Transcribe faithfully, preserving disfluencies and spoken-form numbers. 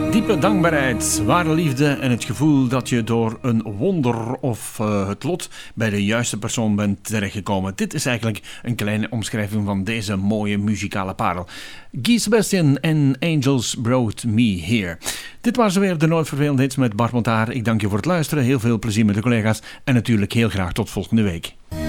Diepe dankbaarheid, ware liefde en het gevoel dat je door een wonder of uh, het lot bij de juiste persoon bent terechtgekomen. Dit is eigenlijk een kleine omschrijving van deze mooie muzikale parel. Guy Sebastian en Angels Brought Me Here. Dit was weer de Nooit Vervelende Hits met Bart Montaar. Ik dank je voor het luisteren, heel veel plezier met de collega's en natuurlijk heel graag tot volgende week.